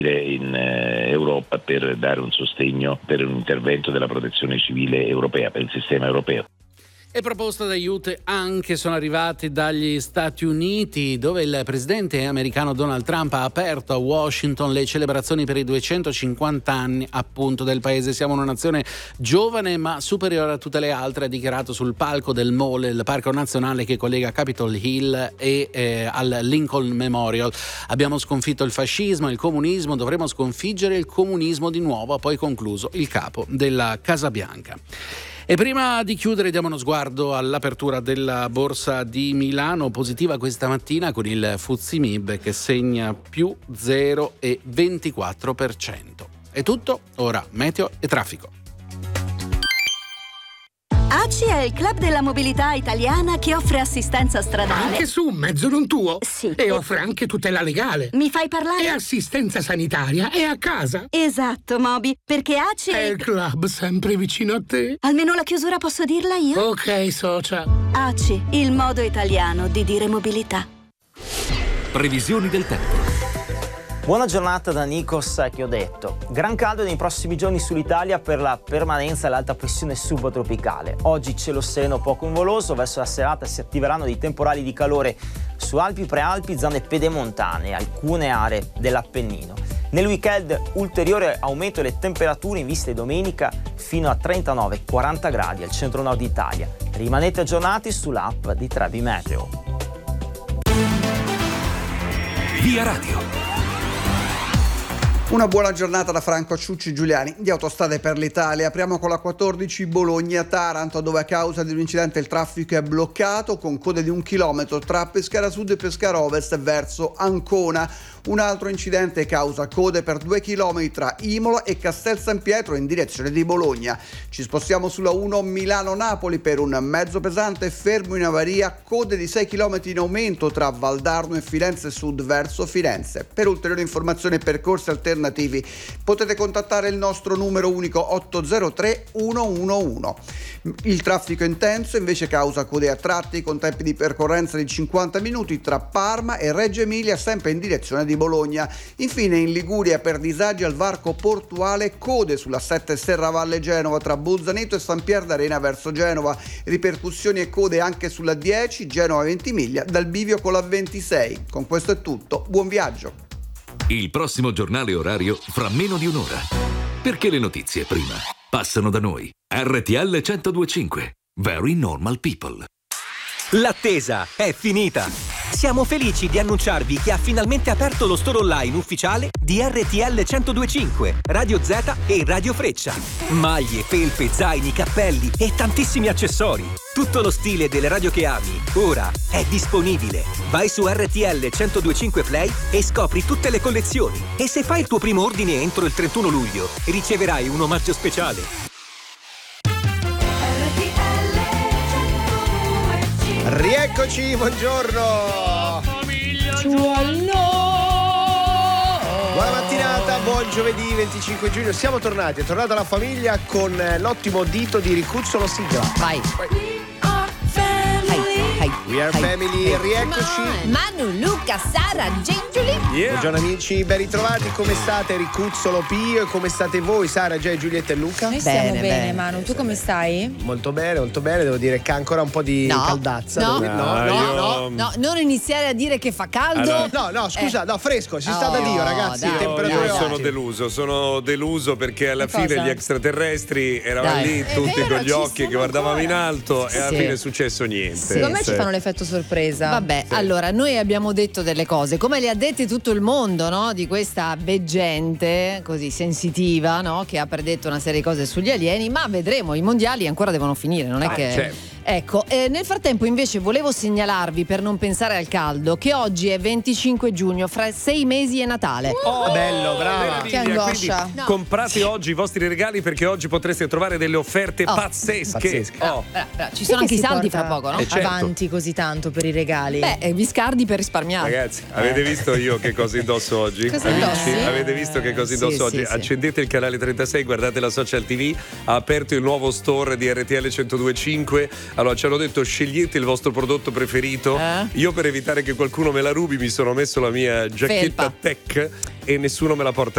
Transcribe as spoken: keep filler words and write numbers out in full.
in eh, Europa per dare un sostegno per un intervento della protezione civile europea, per il sistema europeo. E proposte d'aiuto anche sono arrivate dagli Stati Uniti, dove il presidente americano Donald Trump ha aperto a Washington le celebrazioni per i duecentocinquanta anni appunto del paese. Siamo una nazione giovane ma superiore a tutte le altre, ha dichiarato sul palco del Mall, il parco nazionale che collega Capitol Hill e eh, al Lincoln Memorial. Abbiamo sconfitto il fascismo e il comunismo, dovremo sconfiggere il comunismo di nuovo, ha poi concluso il capo della Casa Bianca. E prima di chiudere diamo uno sguardo all'apertura della borsa di Milano, positiva questa mattina con il F T S E M I B che segna più zero virgola ventiquattro per cento. È tutto, ora meteo e traffico. A C I è il club della mobilità italiana che offre assistenza stradale. Anche su un mezzo non tuo? Sì. E offre anche tutela legale. Mi fai parlare? E assistenza sanitaria è a casa. Esatto, Moby, perché A C I È il club sempre vicino a te. Almeno la chiusura posso dirla io? Ok, socia. A C I, il modo italiano di dire mobilità. Previsioni del tempo. Buona giornata da Nikos Chiodetto. Gran caldo nei prossimi giorni sull'Italia per la permanenza dell'alta pressione subtropicale. Oggi cielo sereno poco nuvoloso, verso la serata si attiveranno dei temporali di calore su Alpi, Prealpi, zone pedemontane e alcune aree dell'Appennino. Nel weekend ulteriore aumento delle temperature in vista di domenica fino a trentanove quaranta gradi al centro-nord Italia. Rimanete aggiornati sull'app di Trebi Meteo. Via Radio. Una buona giornata da Franco Ciucci Giuliani di Autostrade per l'Italia. Apriamo con la quattordici Bologna-Taranto, dove a causa di un incidente il traffico è bloccato con code di un chilometro tra Pescara Sud e Pescara Ovest verso Ancona. Un altro incidente causa code per due chilometri tra Imola e Castel San Pietro in direzione di Bologna. Ci spostiamo sulla uno Milano-Napoli per un mezzo pesante fermo in avaria, code di sei chilometri in aumento tra Valdarno e Firenze Sud verso Firenze. Per ulteriori informazioni e percorsi alternativi potete contattare il nostro numero unico otto zero tre uno uno uno. Il traffico intenso invece causa code a tratti con tempi di percorrenza di cinquanta minuti tra Parma e Reggio Emilia, sempre in direzione di Bologna. Infine in Liguria per disagi al varco portuale, code sulla sette Serravalle Genova tra Bolzaneto e San Pier d'Arena verso Genova. Ripercussioni e code anche sulla dieci Genova Ventimiglia dal bivio con la ventisei. Con questo è tutto, buon viaggio. Il prossimo giornale orario fra meno di un'ora. Perché le notizie prima passano da noi. R T L centodue e cinque. Very normal people. L'attesa è finita. Siamo felici di annunciarvi che ha finalmente aperto lo store online ufficiale di R T L centodue e cinque, Radio Z e Radio Freccia. Maglie, felpe, zaini, cappelli e tantissimi accessori. Tutto lo stile delle radio che ami, ora è disponibile. Vai su R T L centodue e cinque Play e scopri tutte le collezioni. E se fai il tuo primo ordine entro il trentuno luglio, riceverai un omaggio speciale. Rieccoci, buongiorno. Buona mattinata, buon giovedì venticinque giugno. Siamo tornati, è tornata la famiglia con l'ottimo dito di Ricuzzolo sigla. Vai. We are family, rieccoci. Manu, Luca, Sara, Giulia. Yeah. Buongiorno amici, ben ritrovati. Come state Ricuzzolo, Pio? E come state voi, Sara, Gia, Giulietta e Luca? Noi stiamo bene, bene, Manu, tu come stai? Molto bene, molto bene. Devo dire che ha ancora un po' di no, caldazza. No, no, no, no, no, no, no, non iniziare a dire che fa caldo. Allora, no, no, scusa, eh. no, fresco, si sta oh, da Dio, ragazzi. Dai, temperature io sono alte. deluso, sono deluso perché alla Cosa? fine gli extraterrestri eravamo Dai. lì È tutti vero, con gli ci occhi che guardavamo ancora. in alto Sì, e alla sì. fine è successo niente. Sì. Secondo me Sì. ci fanno l'effetto sorpresa. Vabbè, Sì. allora noi abbiamo detto delle cose, come le ha dette tutto il mondo, no? Di questa veggente così sensitiva, no? Che ha predetto una serie di cose sugli alieni, ma vedremo, i mondiali ancora devono finire, non è Ah, che... certo. Ecco, eh, nel frattempo invece volevo segnalarvi, per non pensare al caldo, che oggi è venticinque giugno, fra sei mesi è Natale. Oh, bello, brava. meraviglia. Che angoscia. Quindi No. comprate oggi i vostri regali perché oggi potreste trovare delle offerte Oh. pazzesche. Pazzesche. Oh. Bra- bra- ci sono anche i si saldi porta fra poco, no? Eh, certo. avanti così tanto per i regali? Beh, eh, Viscardi per risparmiare. Ragazzi, avete visto io che cosa indosso oggi? Cosa Amici, indossi? avete visto che cosa Sì, indosso sì, oggi? sì. Accendete il canale trentasei, guardate la Social T V, ha aperto il nuovo store di R T L centodue e cinque. Allora ci hanno detto scegliete il vostro prodotto preferito. Eh? Io per evitare che qualcuno me la rubi mi sono messo la mia giacchetta Felpa. tech e nessuno me la porta